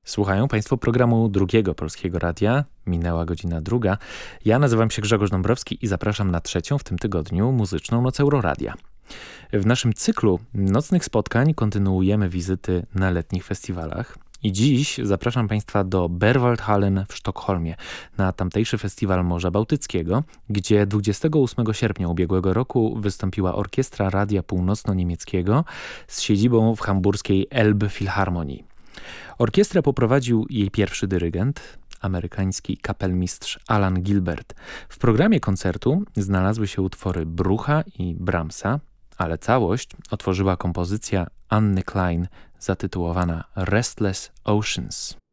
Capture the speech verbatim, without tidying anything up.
Słuchają Państwo programu Drugiego Polskiego Radia. Minęła godzina druga. Ja nazywam się Grzegorz Dąbrowski i zapraszam na trzecią w tym tygodniu muzyczną Noc Euroradia. W naszym cyklu nocnych spotkań kontynuujemy wizyty na letnich festiwalach. I dziś zapraszam Państwa do Berwaldhallen w Sztokholmie, na tamtejszy festiwal Morza Bałtyckiego, gdzie dwudziestego ósmego sierpnia ubiegłego roku wystąpiła Orkiestra Radia Północno-Niemieckiego z siedzibą w hamburskiej Elbphilharmonii. Orkiestrę poprowadził jej pierwszy dyrygent, amerykański kapelmistrz Alan Gilbert. W programie koncertu znalazły się utwory Brucha i Brahmsa, ale całość otworzyła kompozycja Anny Klein zatytułowana Restless Oceans.